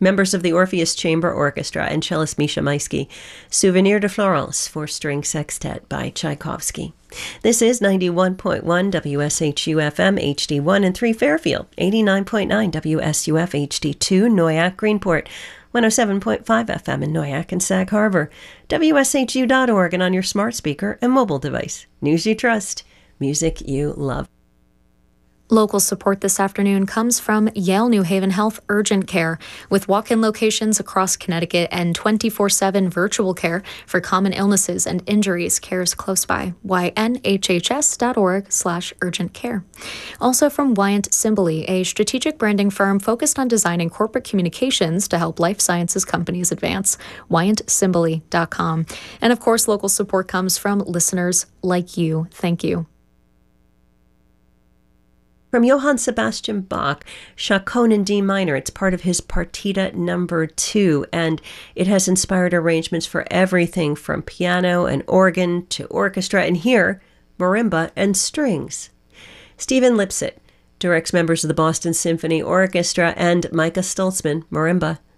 members of the Orpheus Chamber Orchestra, and cellist Misha Maisky. Souvenir de Florence for string sextet by Tchaikovsky. This is 91.1 WSHU-FM HD1 and 3 Fairfield, 89.9 WSUF HD2 Noyak Greenport, 107.5 FM in Noyak and Sag Harbor, WSHU.org, and on your smart speaker and mobile device. News you trust, music you love. Local support this afternoon comes from Yale New Haven Health Urgent Care, with walk-in locations across Connecticut and 24/7 virtual care for common illnesses and injuries. Cares close by. ynhhs.org/urgent care. Also from Wyant Simboli, a strategic branding firm focused on designing corporate communications to help life sciences companies advance. WyantSimboli.com. And of course, local support comes from listeners like you. Thank you. From Johann Sebastian Bach, Chaconne in D minor. It's part of his Partita No. 2, and it has inspired arrangements for everything from piano and organ to orchestra, and here, marimba and strings. Stephen Lipset directs members of the Boston Symphony Orchestra, and Micah Stoltzman, marimba.